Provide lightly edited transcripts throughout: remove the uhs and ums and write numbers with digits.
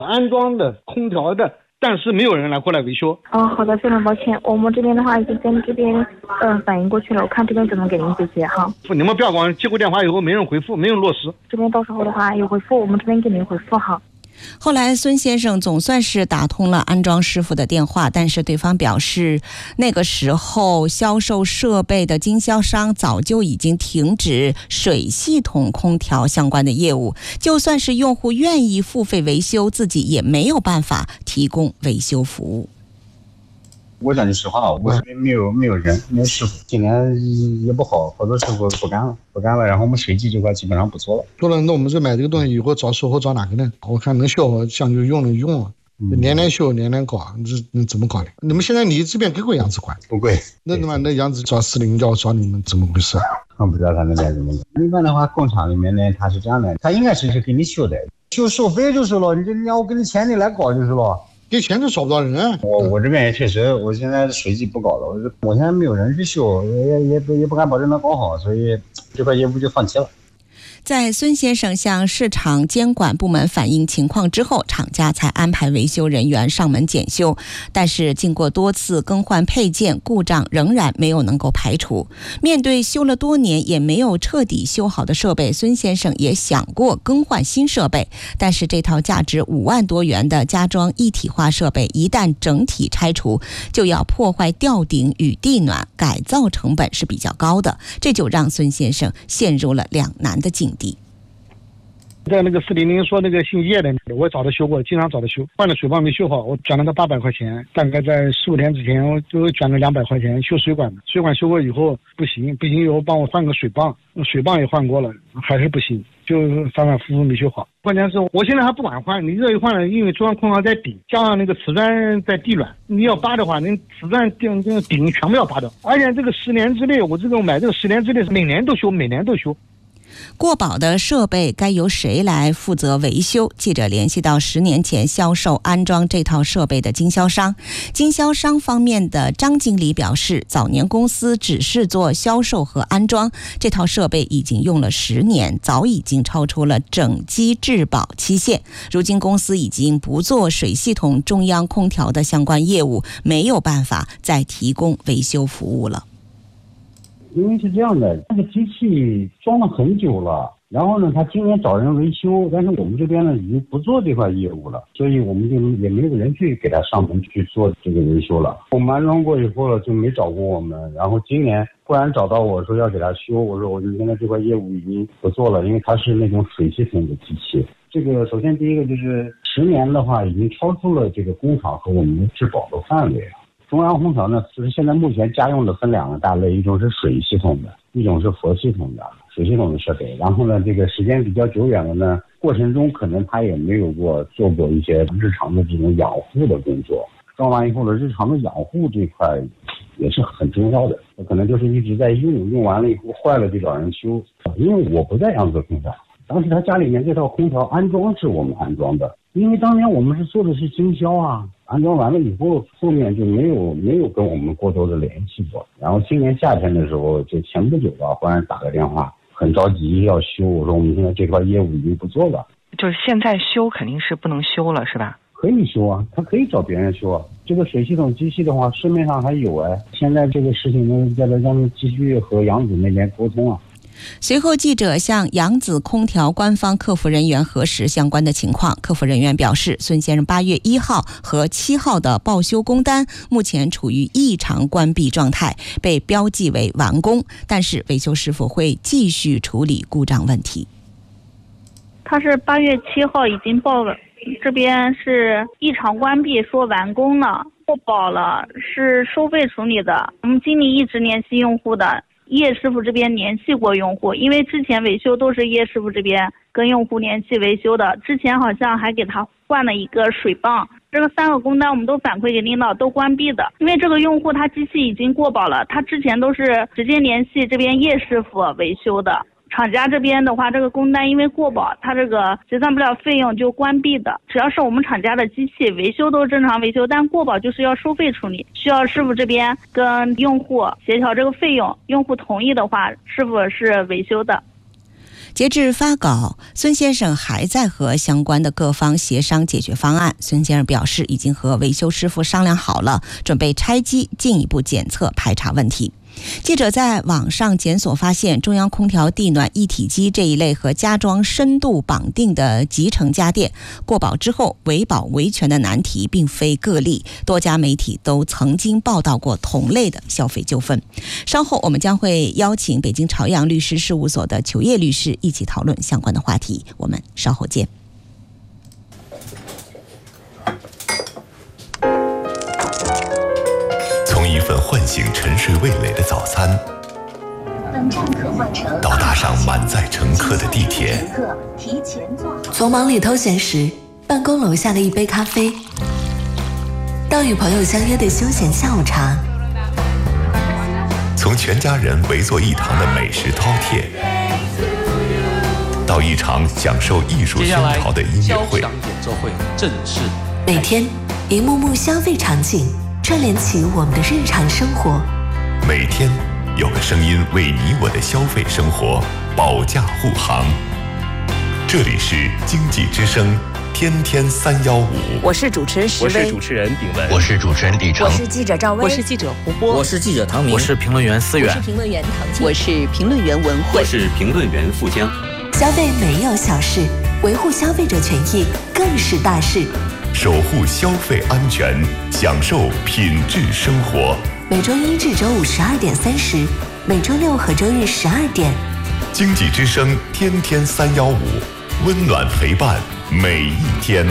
安装的空调的，但是没有人来过来维修。 好的，非常抱歉，我们这边的话已经跟这边反映过去了，我看这边怎么给您解决哈。 你们不要光接过电话以后没人回复，没人落实， 这边到时候的话有回复，我们这边给您回复哈。 后来孙先生总算是打通了安装师傅的电话，但是对方表示那个时候销售设备的经销商早就已经停止水系统空调相关的业务，就算是用户愿意付费维修，自己也没有办法提供维修服务。 我讲句实话，我这边没有人，没有师傅，今年也不好，好多师傅不干了，然后我们水机这块基本上不做了。 做了，那我们这买这个东西以后找售后找哪个呢？我看能修，像就用了，年修年搞，这怎么搞的？你们现在你这边给过扬子管？ 不贵。 那扬子找40要找你们怎么回事？ 我不知道他那边怎么搞。一般的话，工厂里面呢，他是这样的，他应该是给你修的，就收费就是了，你让我给你钱你来搞就是了。 给钱就找不到人啊！ 我这边也确实，我现在水机不搞了，我现在没有人去修，也不敢保证能搞好，所以这块业务就放弃了。 在孙先生向市场监管部门反映情况之后，厂家才安排维修人员上门检修，但是经过多次更换配件，故障仍然没有能够排除。面对修了多年也没有彻底修好的设备，孙先生也想过更换新设备，但是这套价值5万多元的家装一体化设备一旦整体拆除，就要破坏吊顶与地暖，改造成本是比较高的，这就让孙先生陷入了两难的境地。 在那个400说那个姓叶的，我找他修过，经常找他修，换了水泵没修好，我转了他800块钱，大概在4-5天之前我就转了200块钱修水管的，水管修过以后不行以后帮我换个水泵也换过了，还是不行，就反反复复没修好。关键是我现在还不敢换，你这一换了，因为中央空调在顶，加上那个瓷砖在地暖，你要扒的话，那瓷砖顶全部要扒掉，而且这个10年之内，我买这个10年之内每年都修。 过保的设备该由谁来负责维修？记者联系到10年前销售安装这套设备的经销商方面的张经理表示，早年公司只是做销售和安装，这套设备已经用了10年，早已经超出了整机质保期限。如今公司已经不做水系统中央空调的相关业务，没有办法再提供维修服务了。 因为是这样的，这个机器装了很久了，然后呢，他今年找人维修，但是我们这边呢已经不做这块业务了，所以我们就也没有人去给他上门去做这个维修了。我们安装过以后了，就没找过我们，然后今年忽然找到我说要给他修，我说我就现在这块业务已经不做了，因为它是那种水系统的机器。这个首先第一个就是10年的话，已经超出了这个工厂和我们的质保的范围了。中央空调呢，就是现在目前家用的分2个大类，一种是水系统的，一种是佛系统的。水系统的设备，然后呢，这个时间比较久远了呢，过程中可能他也没有做过一些日常的这种养护的工作。装完以后的日常的养护这块也是很重要的，可能就是一直在用完了以后坏了就找人修。因为我不在扬子空调，当时他家里面这套空调安装是我们安装的，因为当年我们是做的是经销啊。安装完了以后，后面就没有跟我们过多的联系过。然后今年夏天的时候，就前不久吧，忽然打个电话，很着急要修。我说我们现在这块业务已经不做了， 就是现在修肯定是不能修了，是吧？ 可以修啊，他可以找别人修啊。这个水系统机器的话，市面上还有哎。现在这个事情呢，在让继续和扬子那边沟通啊。 随后记者向扬子空调官方客服人员核实相关的情况，客服人员表示，孙先生8月1号和7号的报修工单目前处于异常关闭状态，被标记为完工，但是维修师傅会继续处理故障问题。 他是8月7号已经报了，这边是异常关闭，说完工了，过保了，是收费处理的。我们经理一直联系用户的，叶师傅这边联系过用户，因为之前维修都是叶师傅这边跟用户联系维修的，之前好像还给他换了一个水泵。这个3个工单我们都反馈给领导，都关闭的。因为这个用户他机器已经过保了，他之前都是直接联系这边叶师傅维修的。厂家这边的话，这个工单因为过保，他这个结算不了费用就关闭的。只要是我们厂家的机器维修都正常维修，但过保就是要收费处理，需要师傅这边跟用户协调这个费用，用户同意的话，师傅是维修的。 截至发稿，孙先生还在和相关的各方协商解决方案。孙先生表示，已经和维修师傅商量好了，准备拆机进一步检测排查问题。记者在网上检索发现，中央空调地暖一体机这一类和加装深度绑定的集成家电过保之后维保维权的难题并非个例，多家媒体都曾经报道过同类的消费纠纷。稍后我们将会邀请北京朝阳律师事务所的裘烨律师一起讨论相关的话题，我们稍后见。 从一份唤醒沉睡味蕾的早餐，到搭上满载乘客的地铁， 从忙里偷闲时办公楼下的一杯咖啡，到与朋友相约的休闲下午茶， 从全家人围坐一堂的美食饕餮，到一场享受艺术熏陶的音乐会， 演奏会正式。 每天一幕幕消费场景串联起我们的日常生活， 每天有个声音为你我的消费生活保驾护航。这里是经济之声天天315， 我是主持人石威， 我是主持人炳文， 我是主持人李成， 我是记者赵薇， 我是记者胡波， 我是记者唐明， 我是评论员思远， 我是评论员唐静， 我是评论员文慧， 我是评论员富江。 消费没有小事，维护消费者权益更是大事。 守护消费安全，享受品质生活。 每周一至周五12点30，每周六和周日12点。 经济之声天天315，温暖陪伴每一天。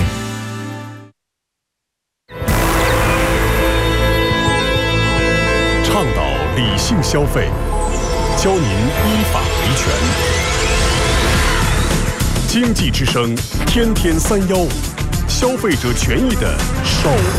倡导理性消费，教您依法维权。经济之声天天315，消费者权益的守护